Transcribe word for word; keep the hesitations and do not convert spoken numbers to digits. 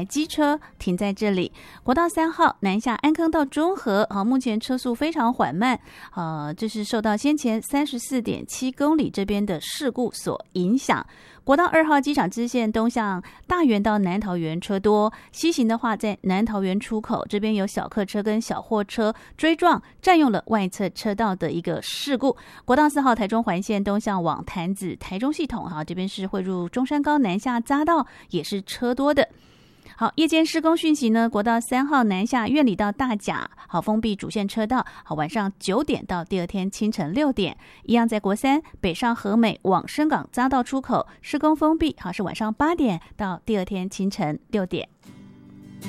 台机车停在这里。国道三号南下安坑到中和，好，目前车速非常缓慢，呃，这是受到先前三十四点七公里这边的事故所影响。国道二号机场支线东向大园到南桃园车多，西行的话，在南桃园出口这边有小客车跟小货车追撞，占用了外侧车道的一个事故。国道四号台中环线东向往潭子台中系统，哈，这边是汇入中山高南下匝道，也是车多的。好，夜间施工讯息呢，国道三号南下苑里到大甲，好，封闭主线车道，好，晚上九点到第二天清晨六点，一样在国三北上和美往深港匝道出口施工封闭，好，是晚上八点到第二天清晨六点。